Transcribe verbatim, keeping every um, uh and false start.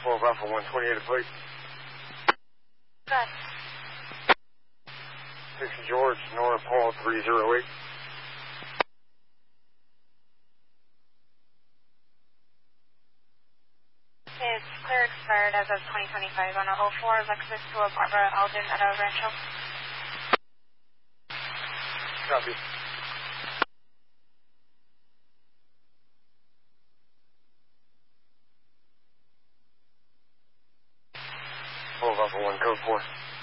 twelve Alpha one twenty-eight a plate. Good. six George, Nora Paul three zero eight. It's clear expired as of twenty twenty-five on a oh four Lexus to a Barbara Alden at a Rancho. Copy. twelve Alpha one, code four.